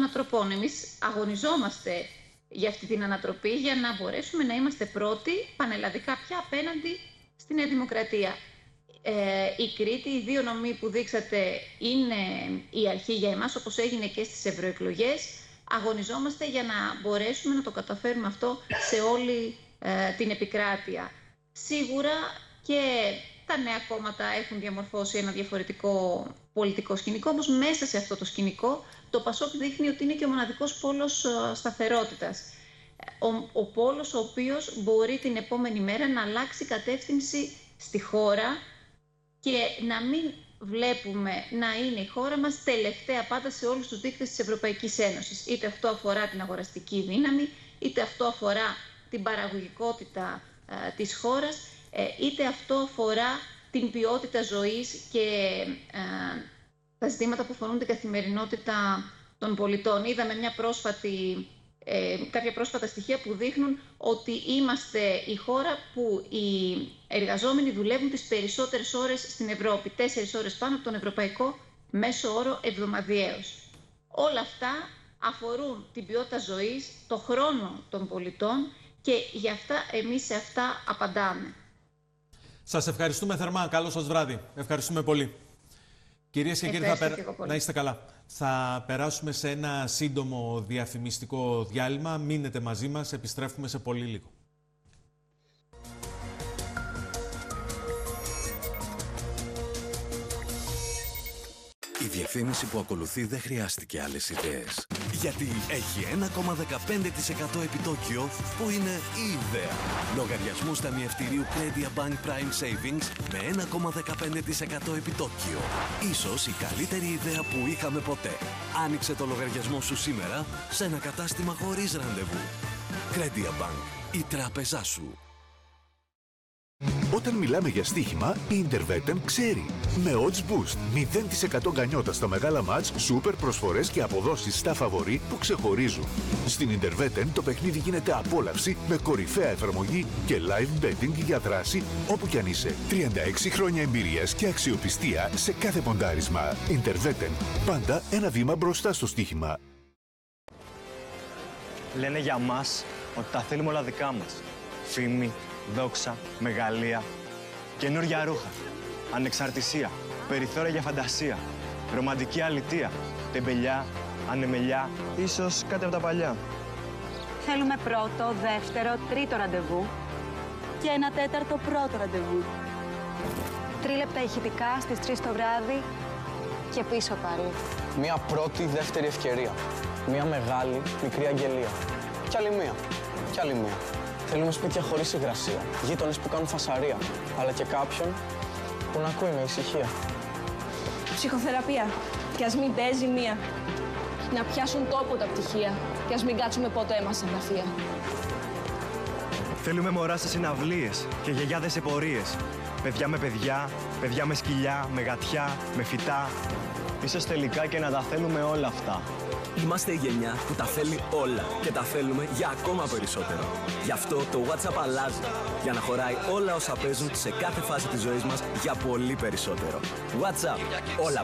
ανατροπών. Εμείς αγωνιζόμαστε για αυτή την ανατροπή για να μπορέσουμε να είμαστε πρώτοι πανελλαδικά πια απέναντι στη Νέα Δημοκρατία. Η Κρήτη, οι δύο νομοί που δείξατε είναι η αρχή για εμάς, όπως έγινε και στις ευρωεκλογές. Αγωνιζόμαστε για να μπορέσουμε να το καταφέρουμε αυτό σε όλη την επικράτεια. Σίγουρα και τα νέα κόμματα έχουν διαμορφώσει ένα διαφορετικό πολιτικό σκηνικό, όμως μέσα σε αυτό το σκηνικό το ΠΑΣΟΚ δείχνει ότι είναι και ο μοναδικός πόλος σταθερότητας. Ο πόλος ο οποίος μπορεί την επόμενη μέρα να αλλάξει κατεύθυνση στη χώρα και να μην βλέπουμε να είναι η χώρα μας τελευταία πάντα σε όλους τους δείκτες της Ευρωπαϊκής Ένωσης. Είτε αυτό αφορά την αγοραστική δύναμη, είτε αυτό αφορά την παραγωγικότητα της χώρας, είτε αυτό αφορά την ποιότητα ζωής και τα ζητήματα που αφορούν την καθημερινότητα των πολιτών. Είδαμε κάποια πρόσφατα στοιχεία που δείχνουν ότι είμαστε η χώρα που οι εργαζόμενοι δουλεύουν τις περισσότερες ώρες στην Ευρώπη, 4 ώρες πάνω από τον ευρωπαϊκό μέσο όρο εβδομαδιαίως. Όλα αυτά αφορούν την ποιότητα ζωής, το χρόνο των πολιτών και γι' αυτά εμείς σε αυτά απαντάμε. Σας ευχαριστούμε θερμά. Καλό σας βράδυ. Ευχαριστούμε πολύ. Κυρίες και κύριοι, να είστε καλά. Θα περάσουμε σε ένα σύντομο διαφημιστικό διάλειμμα. Μείνετε μαζί μας. Επιστρέφουμε σε πολύ λίγο. Η διαφήμιση που ακολουθεί δεν χρειάστηκε άλλες ιδέες. Γιατί έχει 1,15% επιτόκιο που είναι η ιδέα. Λογαριασμούς ταμιευτηρίου Credit Bank Prime Savings με 1,15% επιτόκιο. Ίσως η καλύτερη ιδέα που είχαμε ποτέ. Άνοιξε το λογαριασμό σου σήμερα σε ένα κατάστημα χωρίς ραντεβού. Credit Bank, η τράπεζά σου. Όταν μιλάμε για στοίχημα, η Intervetem ξέρει. Με Odds Boost, 0% γκανιότα στα μεγάλα μάτς, σούπερ προσφορές και αποδόσεις στα φαβορί που ξεχωρίζουν. Στην Intervetem το παιχνίδι γίνεται απόλαυση με κορυφαία εφαρμογή και live betting για δράση όπου κι αν είσαι. 36 χρόνια εμπειρίας και αξιοπιστία σε κάθε ποντάρισμα. Intervetem, πάντα ένα βήμα μπροστά στο στοίχημα. Λένε για μας ότι τα θέλουμε όλα δικά μας. Φήμη, δόξα, μεγαλεία, καινούργια ρούχα, ανεξαρτησία, περιθώρια για φαντασία, ρομαντική αλητεία, τεμπελιά, ανεμελιά, ίσως κάτι από τα παλιά. Θέλουμε πρώτο, δεύτερο, τρίτο ραντεβού και ένα τέταρτο πρώτο ραντεβού. Τρίλεπτα ηχητικά στις 3 το βράδυ και πίσω πάλι. Μία πρώτη, δεύτερη ευκαιρία. Μία μεγάλη, μικρή αγγελία. Κι άλλη μία. Κι άλλη μία. Θέλουμε σπίτια χωρίς υγρασία, γείτονες που κάνουν φασαρία, αλλά και κάποιον που να ακούει με ησυχία. Ψυχοθεραπεία. Κι ας μην παίζει μία. Να πιάσουν τόπο τα πτυχία. Κι ας μην κάτσουμε ποτέ μας στα γραφεία. Θέλουμε μωρά σε συναυλίες και γιαγιάδες σε πορείες. Παιδιά με παιδιά, παιδιά με σκυλιά, με γατιά, με φυτά. Ίσως τελικά και να τα θέλουμε όλα αυτά. Είμαστε η γενιά που τα θέλει όλα και τα θέλουμε για ακόμα περισσότερο. Γι' αυτό το WhatsApp αλλάζει, για να χωράει όλα όσα παίζουν σε κάθε φάση της ζωής μας για πολύ περισσότερο. WhatsApp, όλα